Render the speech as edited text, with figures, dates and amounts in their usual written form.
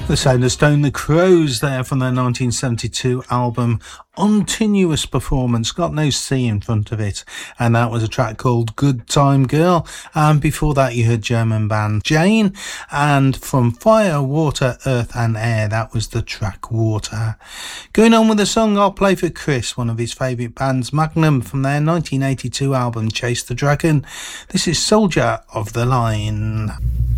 The Sound of Stone the Crows there from their 1972 album Continuous Performance, got no C in front of it, and that was a track called Good Time Girl. And before that you heard German band Jane, and from Fire, Water, Earth and Air, that was the track Water. Going on with the song I'll play for Chris, one of his favourite bands, Magnum, from their 1982 album Chase the Dragon. This is Soldier of the Line.